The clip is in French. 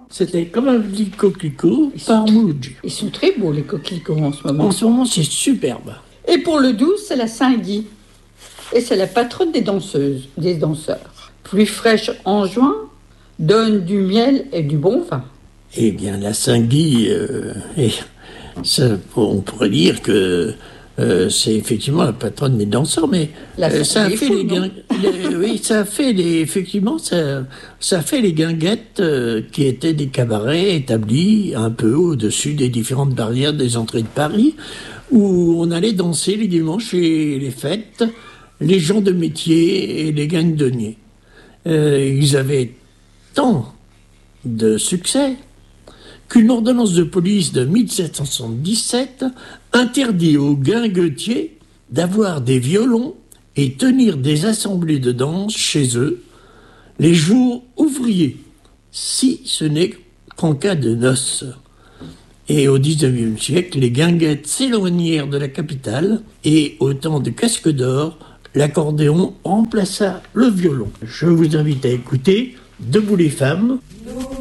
C'était comme un petit coquelicot par Mouloudji. Ils sont très beaux, les coquelicots, en ce moment. En ce moment, c'est superbe. Et pour le 12, c'est la Saint-Guy. Et c'est la patronne des danseuses, des danseurs. Plus fraîche en juin, donne du miel et du bon vin. Eh bien, la Saint-Guy, on pourrait dire que c'est effectivement la patronne des danseurs, mais ça a fait les guinguettes qui étaient des cabarets établis un peu au-dessus des différentes barrières des entrées de Paris, où on allait danser les dimanches et les fêtes, les gens de métier et les gangs deniers. Ils avaient tant de succès qu'une ordonnance de police de 1777 interdit aux guinguetiers d'avoir des violons et tenir des assemblées de danse chez eux les jours ouvriers, si ce n'est qu'en cas de noces. Et au XIXe siècle, les guinguettes s'éloignèrent de la capitale et au temps de Casque d'Or, l'accordéon remplaça le violon. Je vous invite à écouter Debout les femmes,